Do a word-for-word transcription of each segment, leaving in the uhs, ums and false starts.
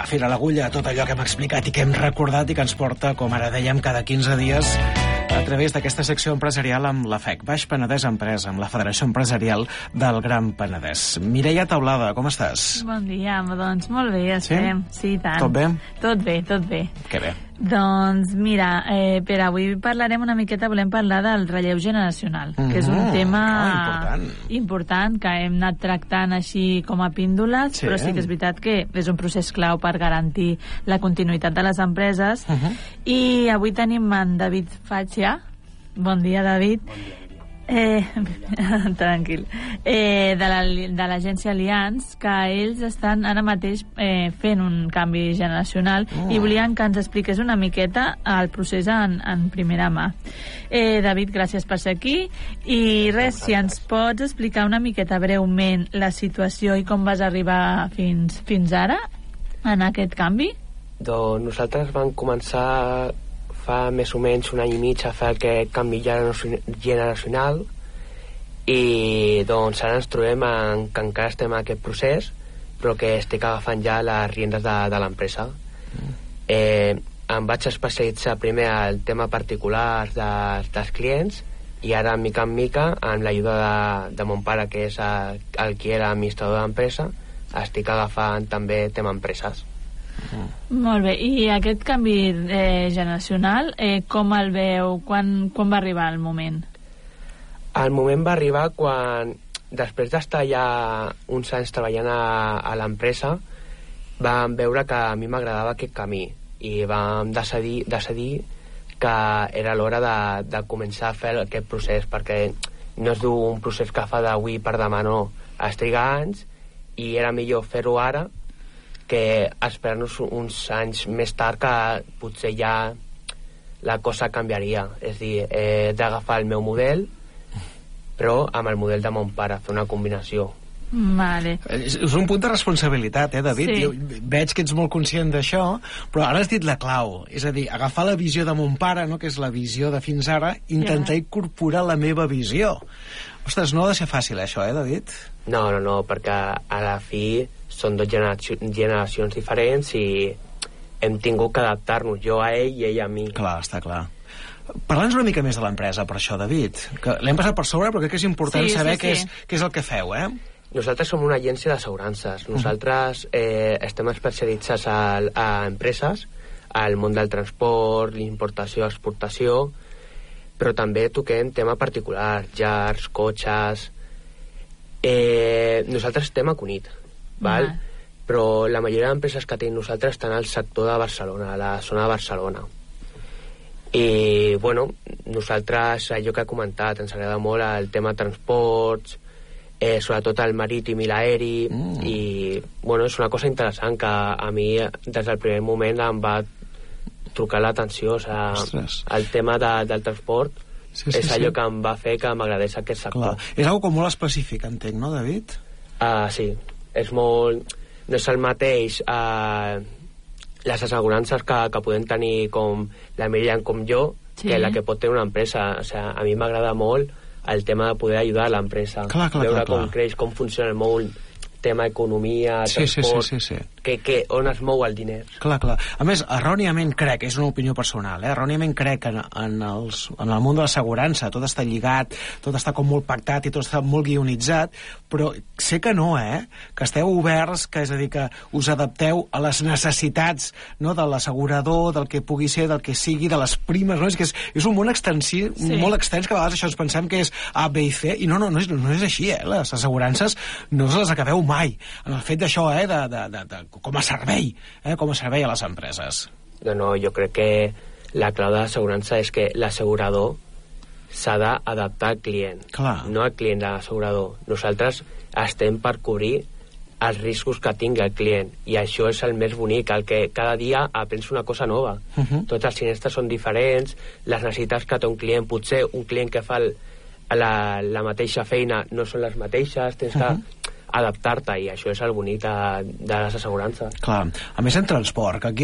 fil a l'agulla tot allò que hem explicat i que hem recordat i que ens porta, com ara dèiem, cada quinze dies a través d'aquesta secció empresarial amb la F E C, Baix Penedès Empresa, amb la Federació Empresarial del Gran Penedès. Mireia Taulada, com estàs? Bon dia, doncs molt bé, estem. Sí, sí, tant. Tot bé? Tot bé, tot bé. Que bé. Doncs mira, eh, per avui parlarem una miqueta, volem parlar del relleu generacional, mm-hmm. que és un tema oh, important. important que hem anat tractant així com a píndoles, sí. Però sí que és veritat que és un procés clau per garantir la continuïtat de les empreses. Uh-huh. I avui tenim en David Fatxia. Bon dia, David. Bon dia. Eh, tranquil. Eh, de l'agència la, Allianz, que ells estan ara mateix eh, fent un canvi generacional oh. i volien que ens expliqués una miqueta el procés en, en primera mà. Eh, David, gràcies per ser aquí. I res, si ens pots explicar una miqueta breument la situació i com vas arribar fins, fins ara en aquest canvi? Doncs nosaltres vam començar fa més o menys un any i mig a fer aquest canvi generacional i doncs ara ens trobem en que encara estem en aquest procés però que estic agafant ja les riendes de, de l'empresa. Mm. Eh, em vaig especialitzar primer al tema particular de, dels clients i ara mica en mica amb l'ajuda de, de mon pare, que és el, el qui era administrador de l'empresa, estic agafant també tema empreses. Mm. Molt bé, i aquest canvi eh, generacional eh, com el veu, quan, quan va arribar el moment? El moment va arribar quan després d'estar ja uns anys treballant a, a l'empresa vam veure que a mi m'agradava aquest camí i vam decidir, decidir que era l'hora de, de començar a fer aquest procés, perquè no és un procés que fa d'avui per demà, no, es triga anys i era millor fer-ho ara que esperar-nos uns anys més tard que potser ja la cosa canviaria. És a dir, he d'agafar el meu model però amb el model de mon pare, fer una combinació. Vale. És, és un punt de responsabilitat, eh, David? Sí. Jo veig que ets molt conscient d'això, però ara has dit la clau, és a dir, agafar la visió de mon pare, no?, que és la visió de fins ara, intentar yeah. incorporar la meva visió. Ostres, no ha de ser fàcil això, eh, David? No, no, no, perquè a la fi són dues generacions, generacions diferents i hem tingut que adaptar-nos, jo a ell i ell a mi. Clar, està clar. Parla'ns una mica més de l'empresa, per això, David, que l'hem passat per sobre, però crec que és important sí, saber sí, què, sí. És, què és el que feu, eh? Nosaltres som una agència d'assegurances. Nosaltres eh, estem especialitzats a, a empreses, al món del transport, l'importació, exportació, però també toquem tema particular, llars, cotxes. Eh, nosaltres estem a Cunit, val? Uh-huh. Però la majoria d'empreses que tenim nosaltres estan al sector de Barcelona, a la zona de Barcelona. I, bueno, nosaltres, allò que he comentat, ens agrada molt el tema transports, eh, sobretot el marítim i l'aeri, mm. i, bueno, és una cosa interessant que a mi, des del primer moment, em va trucar l'atenció, o sigui, el tema de, del transport sí, sí, és allò sí. que em va fer que m'agradés aquest sector. Clar. És algo com molt específic, entenc, no, David? Uh, sí, és molt... No és el mateix uh, les assegurances que, que podem tenir com la Miriam com jo, sí. que la que pot tenir una empresa. O sigui, a mi m'agrada molt el tema de poder ajudar a l'empresa. Clar, clar, veure clar, com clar. creix, com funciona el món, tema economia, sí, transport, sí, sí, sí, sí. Que, que, on es mou el diner. Clar, clar. A més, erròniament crec, és una opinió personal, eh? erròniament crec que en, en, els, en el món de l'assegurança tot està lligat, tot està com molt pactat i tot està molt guionitzat, però sé que no, eh? Que esteu oberts, que és a dir, que us adapteu a les necessitats, no?, de l'assegurador, del que pugui ser, del que sigui, de les primes, no? És que és, és un món extensiu, sí. molt extens, que a vegades això ens pensem que és A, B i C, i no, no, no és, no és així, eh? Les assegurances no se les acabeu mai, en el fet d'això, eh? De, de, de, de, com a servei, eh? com a servei a les empreses. No, no, jo crec que la clau de l'assegurança és que l'assegurador s'ha d'adaptar al client, clar. No al client de l'assegurador. Nosaltres estem per cobrir els riscos que tingui el client, i això és el més bonic, el que cada dia aprens una cosa nova. Uh-huh. Tots els sinistres són diferents, les necessitats que té un client, potser un client que fa el, la, la mateixa feina no són les mateixes, tens que uh-huh. adaptar-te, i això és el bonic de, de les assegurances. Clar, a més en transport, que aquí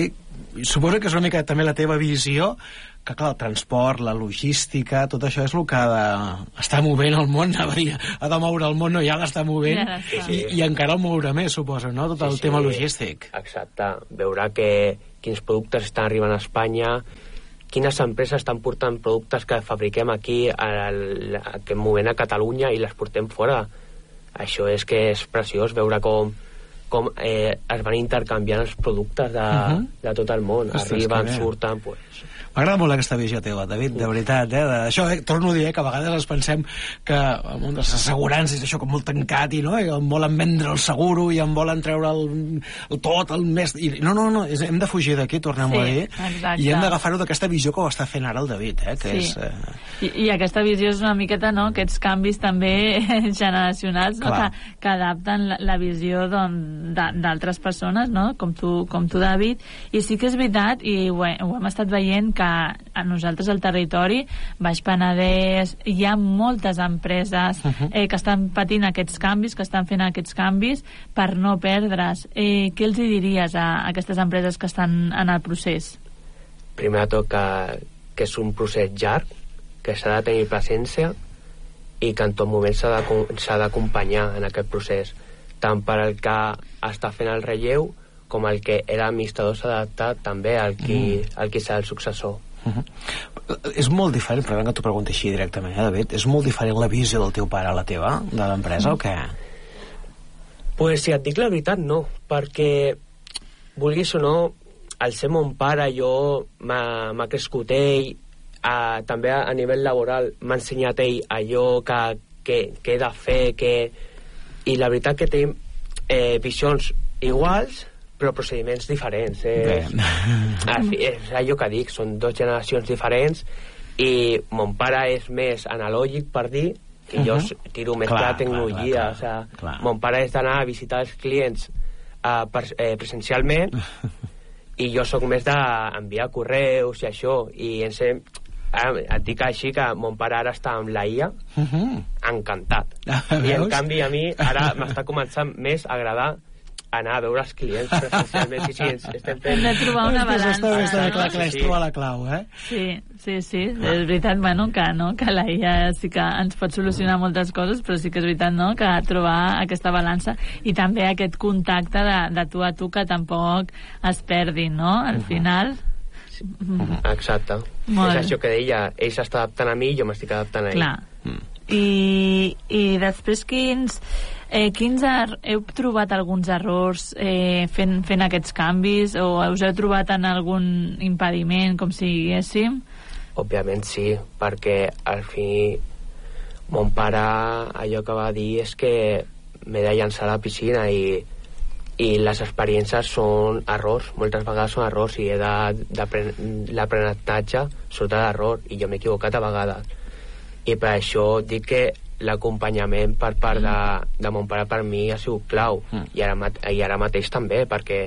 suposo que és una mica també la teva visió, que clar, el transport, la logística, tot això és el que ha d'estar movent el món, ha de, ha de moure el món, no, ja l'està movent, ja sí, sí. I, i encara el mourà més, suposo, no?, tot el sí, tema sí. logístic. Exacte, veurà que quins productes estan arribant a Espanya, quines empreses estan portant productes que fabriquem aquí, el, que movem a Catalunya i les portem fora. Això és que és preciós veure com com eh, es van intercanviant els productes de, uh-huh. de tot el món. Ostres, arriben, surten, pues... M'agrada molt aquesta visió teva, David, de veritat, eh? De, això, eh, torno a dir, eh, que a vegades ens pensem que el món de les assegurances és això com molt tancat i, no? I en volen vendre el seguro i en volen treure el, el tot, el més... I, no, no, no, és, hem de fugir d'aquí, tornem-ho sí, a dir, exacte. I hem d'agafar-ho d'aquesta visió que ho està fent ara el David, eh? Que sí. és, eh... I, I aquesta visió és una miqueta, no?, aquests canvis també generacionals, no?, que, que adapten la, la visió d'altres persones, no?, com tu, com tu, David, i sí que és veritat, i ho, he, ho hem estat veient, que a nosaltres al territori, Baix Penedès, hi ha moltes empreses uh-huh. eh, que estan patint aquests canvis, que estan fent aquests canvis per no perdre's. Eh, què els diries a, a aquestes empreses que estan en el procés? Primer de tot que, que és un procés llarg, que s'ha de tenir paciència i que en tot moment s'ha d'acompanyar en aquest procés, tant per al que està fent el relleu com el que era administrador s'ha adaptat també al qui, mm. al qui serà el successor. Uh-huh. És molt diferent, perdó que t'ho pregunti així directament, eh, David, és molt diferent la visió del teu pare a la teva, de l'empresa, mm. o què? Pues si et dic la veritat, no, perquè vulguis o no, al ser mon pare jo m'ha crescut ell, a, també a, a nivell laboral m'ha ensenyat ell allò que, que, que he de fer, que... i la veritat que tenim eh, visions iguals però procediments diferents. És, és allò que dic, són dues generacions diferents i mon pare és més analògic, per dir, i uh-huh. jo tiro més clar, la tecnologia. Clar, clar, clar, o sigui, clar. Mon pare és d'anar a visitar els clients uh, per, eh, presencialment i jo sóc més d'enviar correus i això, i ens hem, eh, et dic així que mon pare ara està amb la I A uh-huh. encantat. I en canvi a mi ara m'està començant més a agradar anar a veure els clients presencialment. Sí, sí, ens estem fent... Hem de trobar una balança. Està bé, està bé, clar, clar, és trobar la clau, eh? Sí, sí, sí, clar. És veritat, bueno, que, no, que la I A sí que ens pot solucionar moltes coses, però sí que és veritat, no?, que trobar aquesta balança i també aquest contacte de, de tu a tu que tampoc es perdi, no?, al final... Uh-huh. Exacte. Molt. És això que deia, ell s'està adaptant a mi i jo m'estic adaptant a ell. Clar. Mm. I, i després quins... Eh, quins er, heu trobat alguns errors eh, fent, fent aquests canvis o us heu trobat en algun impediment, com si diguéssim? Òbviament sí, perquè al fi mon pare allò que va dir és que m'he de llançar a la piscina i, i les experiències són errors, moltes vegades són errors i he de, l'aprenentatge surt de l'error i jo m'he equivocat a vegades i per això dic que l'acompanyament per part de, de mon pare per mi ha sigut clau mm. I, ara, i ara mateix també perquè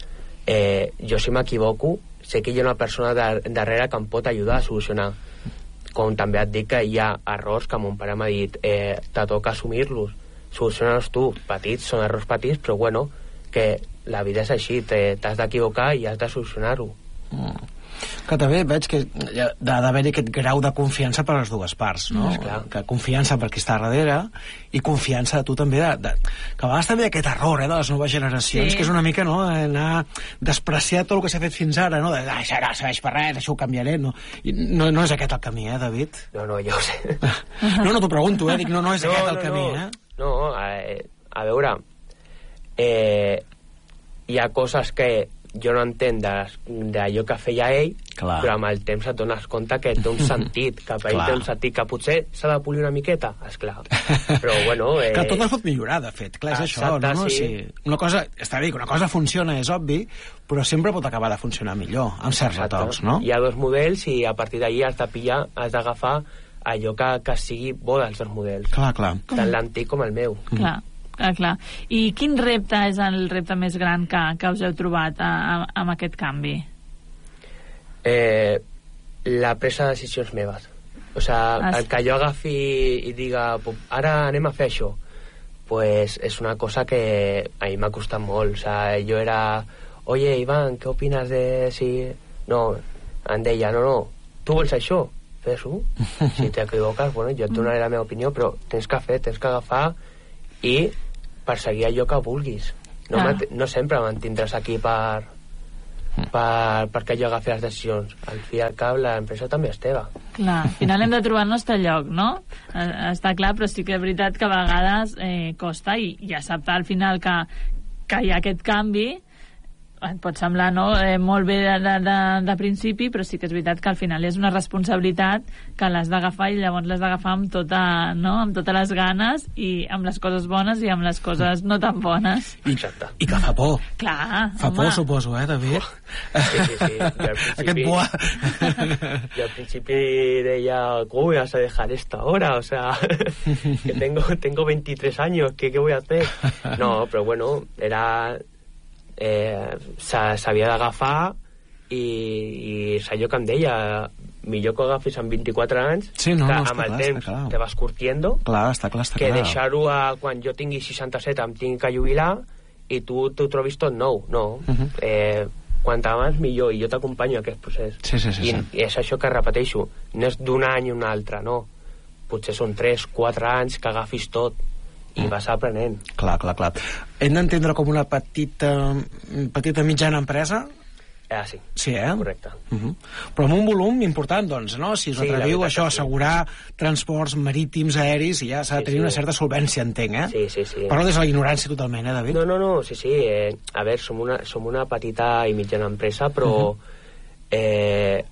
eh, jo si m'equivoco sé que hi ha una persona de, darrere que em pot ajudar a solucionar, com també et dic que hi ha errors que mon pare m'ha dit eh, te toca assumir-los, solucionar-los tu, petits, són errors petits però bueno, que la vida és així, t'has d'equivocar i has de solucionar-ho. mm. Que també veig que hi ha d'haver aquest grau de confiança per a les dues parts, no? Mm, que confiança per qui està darrere i confiança de tu també de, de, que a vegades també aquest error eh, de les noves generacions, sí. Que és una mica no, anar despreciar tot el que s'ha fet fins ara, no? De, ah, això no serveix per res, això ho canviaré, no? I no, no és aquest el camí, eh, David? No, no, ja ho sé. No, no t'ho pregunto, eh? Dic, no, no és no, aquest el no, camí, no. eh? No, a, a veure, eh, hi ha coses que jo no entenc d'allò que feia ell, clar. Però amb el temps et dones compte que té un sentit, que per ell té un sentit, que potser s'ha de polir una miqueta, esclar. Però bueno... Eh... Que tot es pot millorar, de fet, clar, és exacte, això, no? no? Sí. Sí. Una cosa, està bé, que una cosa funciona, és obvi, però sempre pot acabar de funcionar millor, amb certs exacte. Retocs, no? Hi ha dos models i a partir d'ahir has de pillar, has d'agafar allò que, que sigui bo dels dos models. Clar, clar. Tant l'antic com el meu. Clar. Ah, clar. I quin repte és el repte més gran que, que us heu trobat a, a, amb aquest canvi? Eh, la presa de decisions meves. O sigui, el que jo agafi i diga ara anem a fer això, pues és una cosa que a mi m'ha costat molt. O sigui, jo era oye, Iván, què opines de si... No, em deia, no, no, tu vols això? Fes-ho. Si t'equivoques, bueno, jo et donaré la meva opinió, però tens que fer, tens que agafar i perseguir allò que vulguis. No, ah. no sempre mantindràs aquí per, per, perquè jo agafi les decisions. Al fi i al cap, l'empresa també és teva. Clar, al final hem de trobar el nostre lloc, no? Està clar, però sí que és veritat que a vegades eh, costa i, i acceptar al final que, que hi ha aquest canvi et pot semblar no, eh, molt bé de, de, de principi, però sí que és veritat que al final és una responsabilitat que l'has d'agafar i llavors l'has d'agafar amb, tota, no, amb totes les ganes i amb les coses bones i amb les coses no tan bones. Exacte. I que fa por. Clar, fa home. por, suposo, eh, David? Sí, sí, sí. Aquest boa. Yo al principio deia, ¿cómo voy a dejar esto ahora? O sea, que tengo, tengo veintitrés años, ¿qué, ¿qué voy a hacer? No, però bueno, era... Eh, s'havia d'agafar i, i és allò que em deia, millor que ho agafis amb vint-i-quatre anys, sí, no, que no, amb el clar, temps te vas curtiendo, clar, està clar, està que clar. deixar-ho a quan jo tingui seixanta-set em tinc que jubilar i tu t'ho trobis tot nou. No, uh -huh. eh, quant abans millor, i jo t'acompanyo en aquest procés. Sí, sí, sí, I, sí. I és això que repeteixo, no és d'un any a un altre, no, potser són tres, quatre anys que agafis tot i vas aprenent. Clar, clar, clar. Hem d'entendre com una petita petita mitjana empresa? Ah, sí. Sí, eh? Correcte. Uh -huh. Però amb un volum important, doncs, no? Si us sí, atreviu això, assegurar sí. transports marítims, aeris, i ja s'ha de tenir sí, sí. una certa solvència, entenc, eh? Sí, sí, sí. Parlo des de la ignorància totalment, eh, David? No, no, no, sí, sí. Eh, a veure, som una, som una petita i mitjana empresa, però... Uh -huh. eh,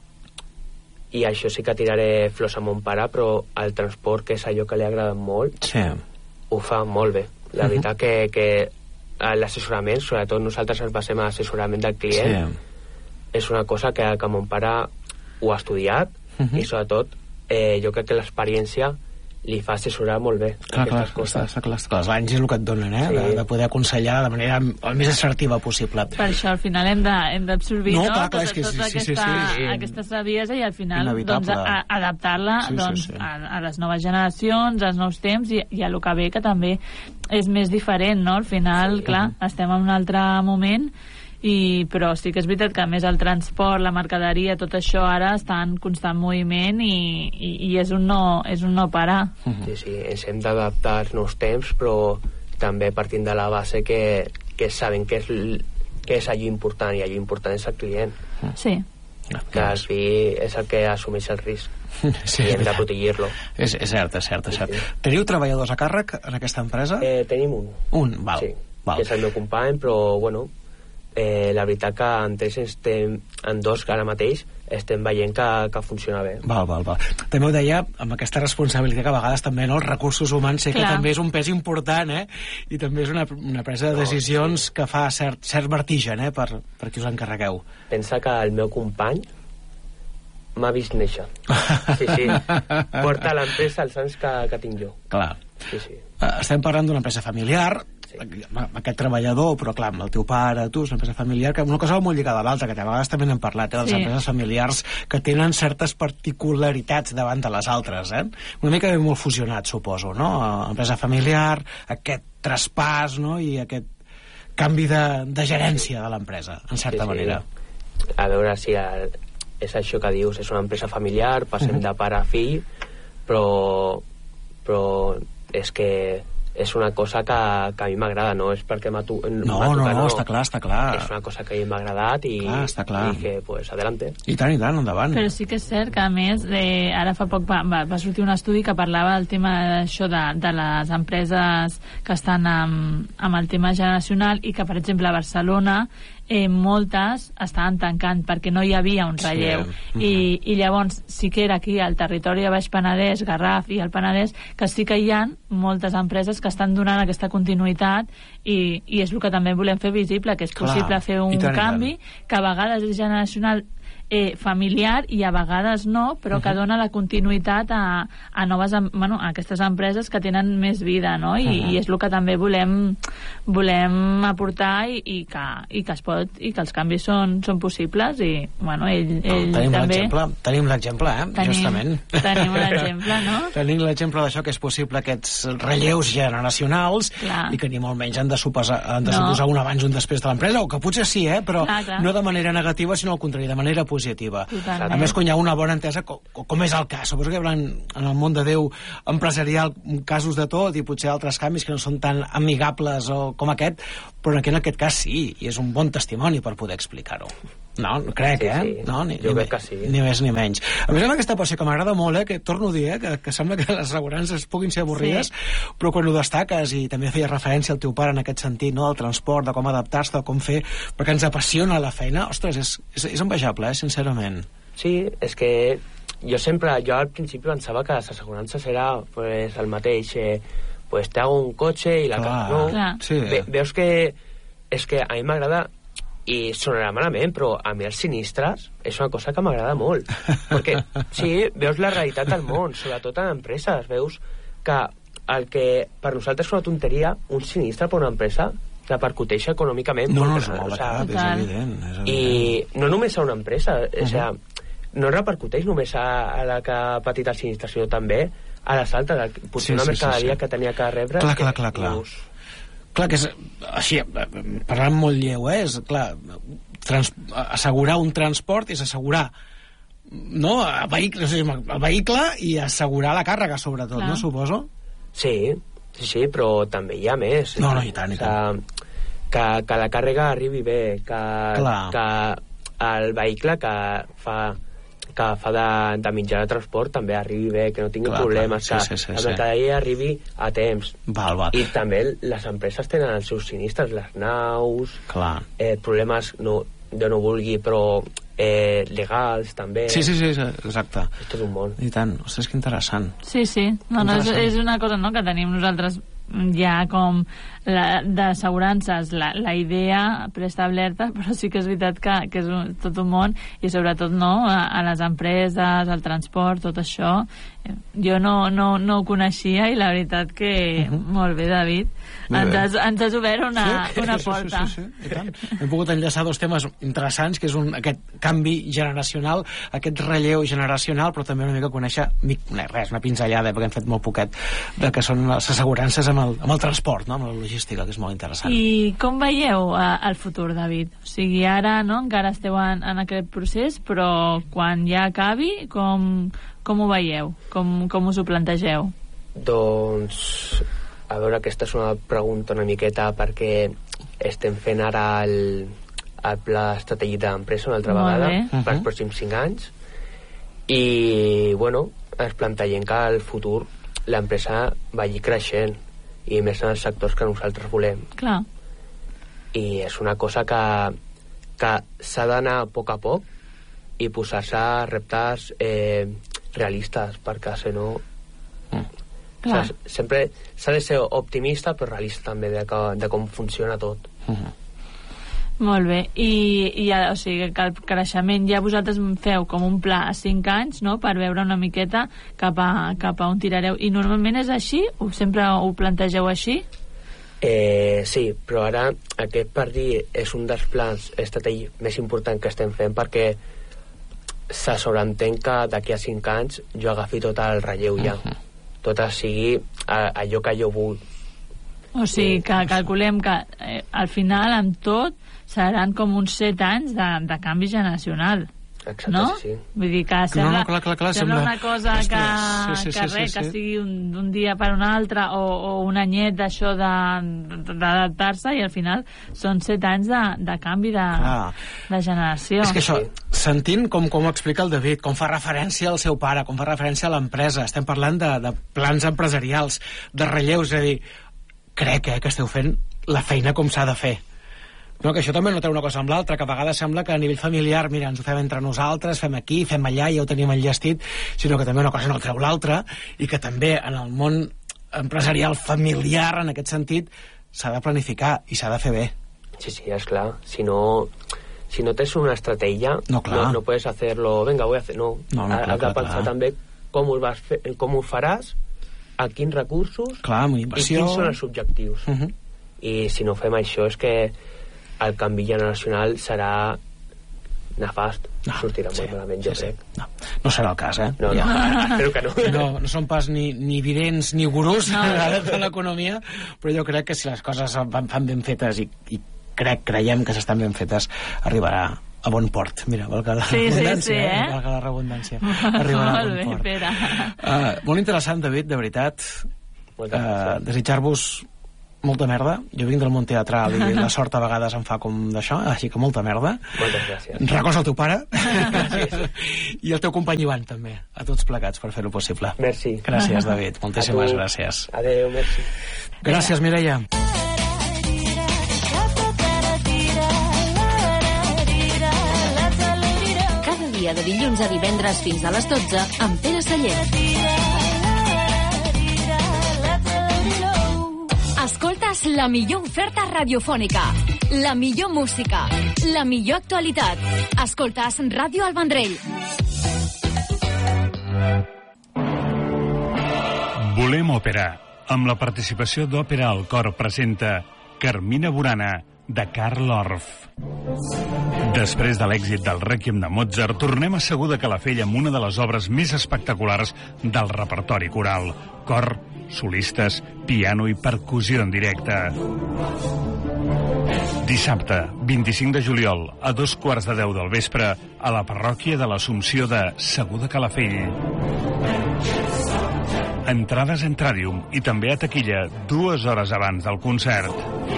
i això sí que tiraré flors a mon pare, però el transport, que és allò que li agrada molt, sí. ho fa molt bé. La uh -huh. veritat que, que l'assessorament, sobretot nosaltres ens basem en l'assessorament del client, sí. és una cosa que, que mon pare ho ha estudiat uh -huh. i sobretot eh, jo crec que l'experiència li fa assessorar molt bé clar, aquestes clar, coses. Està, clar, clar, els anys és el que et donen, eh? Sí. De, de poder aconsellar de manera el més assertiva possible. Per això al final hem d'absorbir no, no, clar, clar, tota, és que tota sí, aquesta, sí, sí, sí. aquesta saviesa i al final doncs, adaptar-la sí, doncs, sí, sí. a, a les noves generacions, als nous temps i, i a lo que ve, que també és més diferent, no? Al final, sí. clar, estem en un altre moment. I, però sí que és veritat que a més el transport, la mercaderia, tot això ara està en constant moviment i, i, i és, un no, és un no parar. Sí, sí, ens hem d'adaptar als nous temps, però també partint de la base que, que saben que és, que és allò important, i allò important és el client. Sí. Que al fi és el que assumeix el risc. Sí, i hem de protegir-lo. És, és cert, és cert, és cert. Sí, sí. Teniu treballadors a càrrec en aquesta empresa? Eh, tenim un. Un, val. Sí, val. que és el meu company, però, bueno, eh, la veritat que en tres estem, en dos ara mateix estem veient que, que funciona bé. Val, val, val. També ho deia, amb aquesta responsabilitat que a vegades també, no, els recursos humans sé que Clar. també és un pes important, eh? I també és una, una presa de decisions no, sí. que fa cert, cert vertigen, eh? Per, per qui us encarregueu. Pensa que el meu company m'ha vist néixer. Sí, sí. Porta l'empresa els anys que, que tinc jo. Clar. Sí, sí. Estem parlant d'una empresa familiar, sí. aquest treballador, però clar, amb el teu pare, tu, és una empresa familiar, que una cosa molt lligada a l'altra, que a vegades també n'hem parlat, eh, de les sí. empreses familiars que tenen certes particularitats davant de les altres, eh? Una mica molt fusionat, suposo, no? Empresa familiar, aquest traspàs, no?, i aquest canvi de, de gerència de l'empresa, en certa sí, sí. manera. A veure si el, és això que dius, és una empresa familiar, passem uh -huh. de pare a fill, però, però és que és una cosa que, que a mi m'agrada, no és perquè m'ha tu, no, no, no, no, està clar, està clar. És una cosa que a mi m'ha agradat i, clar, està clar. i que, pues, adelante. I tant, i tant, endavant. Però sí que és cert que, a més, eh, ara fa poc va, va sortir un estudi que parlava del tema d'això de, de les empreses que estan amb, amb el tema generacional i que, per exemple, a Barcelona eh, moltes estaven tancant perquè no hi havia un relleu. Sí. I, i llavors sí que era aquí al territori de Baix Penedès, Garraf i el Penedès, que sí que hi ha moltes empreses que estan donant aquesta continuïtat i, i és el que també volem fer visible, que és possible Clar. fer un tant, canvi que a vegades és generacional eh, familiar i a vegades no, però que dona la continuïtat a, a noves, bueno, a aquestes empreses que tenen més vida, no? I, uh-huh. i és el que també volem volem aportar i, i, que, i que es pot, i que els canvis són, són possibles i, bueno, ell, ell no, tenim també... L'exemple, tenim l'exemple, eh? Tenim, justament. Tenim l'exemple, no? Tenim l'exemple d'això, que és possible aquests relleus generacionals. Clar. I que ni molt menys han de suposar, han de no. suposar un abans i un després de l'empresa, o que potser sí, eh? Però clar, clar. no de manera negativa, sinó al contrari, de manera positiva. Totalment. A més, quan hi ha una bona entesa, com, com és el cas, suposo que hi haurà en el món de Déu empresarial casos de tot, i potser altres canvis que no són tan amigables o com aquest, però en aquest cas sí, i és un bon testimoni per poder explicar-ho. No, crec, sí, eh? Sí. No, ni, jo ni, crec que sí. Ni més ni menys. A més, en aquesta passió que m'agrada molt, eh, que torno a dir, eh, que, que sembla que les assegurances puguin ser avorrides, sí. però quan ho destaques, i també feia referència al teu pare en aquest sentit, no?, del transport, de com adaptar-se, de com fer, perquè ens apassiona la feina, ostres, és, és, és envejable, eh, sincerament. Sí, és que jo sempre, jo al principi pensava que les assegurances era pues, el mateix, eh, pues te hago un cotxe i la... Clar, no, clar. Sí. Ve, veus que és que a mi m'agrada, i sonarà malament, però a mi els sinistres és una cosa que m'agrada molt, perquè sí, veus la realitat del món, sobretot en empreses, veus que el que per nosaltres és una tonteria, un sinistre per una empresa repercuteix econòmicament. No, no, és molt clar, és evident, és evident. I no només a una empresa, uh -huh. o sigui, no repercuteix només a, a la que ha patit el sinistre, sinó també a les altres, potser sí, una sí, mercaderia sí, sí. que tenia que rebre. Clar, clar, clar, clar. Us... Clar que és així, parlant molt lleu, eh? És, clar, trans, assegurar un transport és assegurar, no, el vehicle, no sé, el vehicle i assegurar la càrrega, sobretot, clar. No, suposo? Sí, sí, sí, però també hi ha més. No, no, i tant, i tant. Que, que la càrrega arribi bé, que, que el vehicle que fa... que fa de, de mitjà de transport també arribi bé, que no tingui clar, problemes, clar. Sí, que sí, sí, la mercaderia sí. arribi a temps. Val, val. I també les empreses tenen els seus sinistres, les naus, clar. Eh, problemes, no, jo no vulgui, però eh, legals també. Sí, sí, sí, exacte. Esto és un món. I tant, ostres, que interessant. Sí, sí, no, no, és, és una cosa, no?, que tenim nosaltres ja com d'assegurances la, la idea preestablerta, però sí que és veritat que, que és un, tot un món, i sobretot no, a, a les empreses, al transport, tot això jo no, no, no ho coneixia, i la veritat que uh -huh. molt bé, David, ens has, ens has obert una, sí, una porta. Sí, sí, sí, i tant. Hem pogut enllaçar dos temes interessants, que és un, aquest canvi generacional, aquest relleu generacional, però també una mica conèixer res, una pinzellada, perquè hem fet molt poquet de que són les assegurances amb el, amb el transport, no?, amb la logística, que és molt interessant. I com veieu eh, el futur, David? O sigui, ara no, encara esteu en, en aquest procés, però quan ja acabi, com, com ho veieu? Com, com us ho plantegeu? Doncs, a veure, aquesta és una pregunta una miqueta, perquè estem fent ara el, el pla estratègic d'empresa una altra molt vegada, bé. pels pròxims cinc anys, i, bueno, ens plantegem que al futur l'empresa vagi creixent, i més en els sectors que nosaltres volem. Clar. I és una cosa que, que s'ha d'anar a poc a poc i posar-se reptes eh, realistes, perquè si no mm. o sigui, sempre s'ha de ser optimista però realista també de, que, de com funciona tot. Mm-hmm. Molt bé, i, i o sigui que el creixement ja vosaltres feu com un pla a cinc anys, no?, per veure una miqueta cap a, cap a on tirareu, i normalment és així? O sempre ho plantegeu així? Eh, sí, però ara aquest, per dir, és un dels plans estratègics més importants que estem fent, perquè se sobreentén que d'aquí a cinc anys jo agafi tot el relleu ja, uh-huh. tot sigui a, allò que jo vull. O sigui, que calculem que eh, al final, amb tot, seran com uns set anys de, de canvi generacional. Exacte, no? sí. Vull dir que sembla, no, no, clar, clar, clar, sembla, sembla una cosa que, sí, sí, que sí, res, sí, que sí. sigui d'un dia per un altre, o, o un anyet d'això d'adaptar-se, i al final són set anys de, de canvi de, de generació. És que això, sentint com, com ho explica el David, com fa referència al seu pare, com fa referència a l'empresa, estem parlant de, de plans empresarials, de relleus, és a dir, crec eh, que esteu fent la feina com s'ha de fer. No, que això també no té una cosa amb l'altra, que a vegades sembla que a nivell familiar, mira, ens ho fem entre nosaltres, fem aquí, fem allà, ja ho tenim enllestit, sinó que també una cosa no treu l'altra, i que també en el món empresarial familiar, en aquest sentit, s'ha de planificar i s'ha de fer bé. Sí, sí, és clar. Si no, si no tens una estratègia, no, no, no puedes hacerlo, venga, voy a hacer... No, no, no has de pensar clar. també com ho, vas fer, com ho faràs, a quins recursos clar, i quins són els objectius. Uh -huh. I si no fem això és que el canvi generacional serà nefast, no, sortirà molt sí, malament, jo sí, crec. Sí. No, no serà el cas, eh? No, no, ja. espero que no. No, no són pas ni, ni vidents ni gurús no. de l'economia, però jo crec que si les coses van, fan ben fetes i, i crec, creiem que s'estan ben fetes, arribarà a bon port. Mira, valga la sí, redundància, sí, sí, eh? eh? Valga la redundància. Arribarà a bon bé, port. Uh, molt interessant, David, de veritat. Uh, desitjar-vos molta merda. Jo vinc del món teatral i la sort a vegades em fa com d'això, així que molta merda. Moltes gràcies. Records al teu pare i el teu company Ivan també, a tots plegats per fer-ho possible. Merci. Gràcies, David, moltíssimes gràcies. Adéu, merci. Gràcies, Mireia. Cada dia de dilluns a divendres fins a les dotze amb Pere Sallent. Escoltes la millor oferta radiofònica, la millor música, la millor actualitat. Escoltes Ràdio El Vendrell. Volem òpera, amb la participació d'Òpera al Cor presenta Carmina Burana, de Carl Orff. Després de l'èxit del Rèquiem de Mozart, tornem a Segur de Calafell amb una de les obres més espectaculars del repertori coral. Cor, solistes, piano i percussió en directe. Dissabte, vint-i-cinc de juliol, a dos quarts de deu del vespre, a la parròquia de l'Assumpció de Segur de Calafell. Entrades en Tràdium i també a taquilla dues hores abans del concert.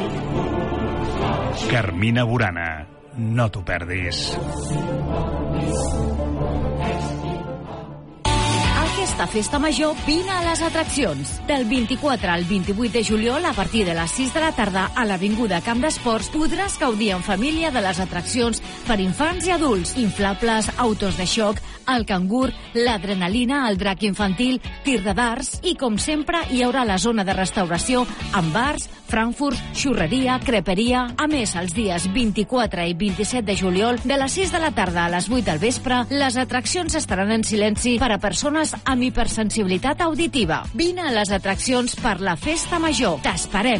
Carmina Burana, no t'ho perdis. Aquesta festa major, vine a les atraccions. Del vint-i-quatre al vint-i-vuit de juliol, a partir de les sis de la tarda, a l'Avinguda Camp d'Esports, podràs gaudir en família de les atraccions per infants i adults. Inflables, autos de xoc, el cangur, l'adrenalina, el drac infantil, tir de darts i, com sempre, hi haurà la zona de restauració amb bars, frankfurt, xurreria, creperia. A més, els dies vint-i-quatre i vint-i-set de juliol, de les sis de la tarda a les vuit del vespre, les atraccions estaran en silenci per a persones amb hipersensibilitat auditiva. Vine a les atraccions per la festa major. T'esperem!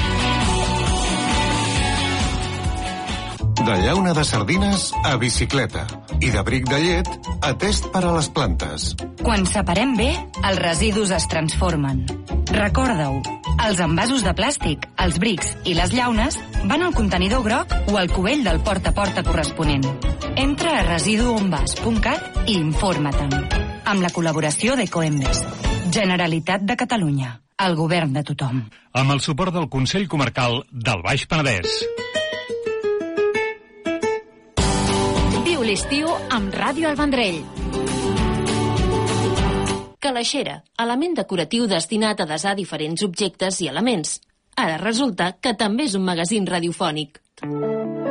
De llauna de sardines a bicicleta i de bric de llet a test per a les plantes. Quan separem bé, els residus es transformen. Recorda-ho, els envasos de plàstic, els brics i les llaunes van al contenidor groc o al cubell del porta a porta corresponent. Entra a residuonvas punt cat i informa-te'n. Amb la col·laboració d'Ecoembes. Generalitat de Catalunya. El govern de tothom. Amb el suport del Consell Comarcal del Baix Penedès. Viu l'estiu amb Ràdio El Vendrell. Calaixera, element decoratiu destinat a desar diferents objectes i elements. Ara resulta que també és un magazín radiofònic.